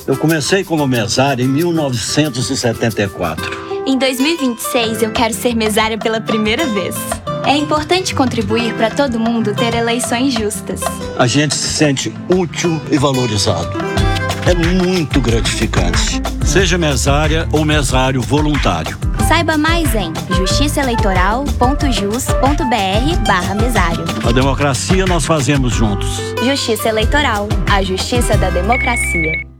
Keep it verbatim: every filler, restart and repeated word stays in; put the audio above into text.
Eu comecei como mesária em mil novecentos e setenta e quatro. Em dois mil e vinte e seis, eu quero ser mesária pela primeira vez. É importante contribuir para todo mundo ter eleições justas. A gente se sente útil e valorizado. É muito gratificante. Seja mesária ou mesário voluntário. Saiba mais em justiçaeleitoral ponto jus ponto br barra mesário. A democracia nós fazemos juntos. Justiça Eleitoral, a justiça da democracia.